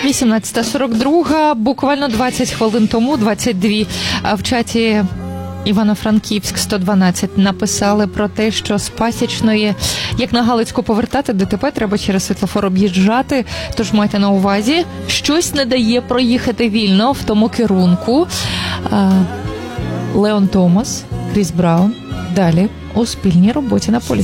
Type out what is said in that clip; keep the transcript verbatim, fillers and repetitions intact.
вісімнадцята сорок два, буквально двадцять хвилин тому, двадцять дві, в чаті Івано-Франківськ сто дванадцять написали про те, що з Пасічної, як на Галицьку повертати, ДТП треба через світлофор об'їжджати, тож майте на увазі, щось не дає проїхати вільно в тому керунку. Леон Томас, Кріс Браун, далі у спільній роботі на полі.